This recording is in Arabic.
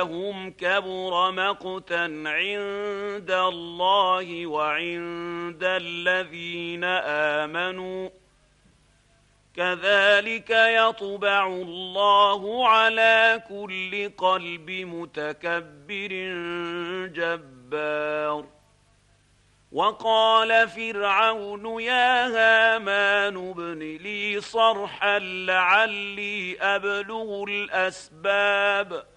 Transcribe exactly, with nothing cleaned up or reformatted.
قتلهم كبر مقتا عند الله وعند الذين آمنوا كذلك يطبع الله على كل قلب متكبر جبار. وقال فرعون يا هامان ابن لي صرحا لعلي أبلغ الأسباب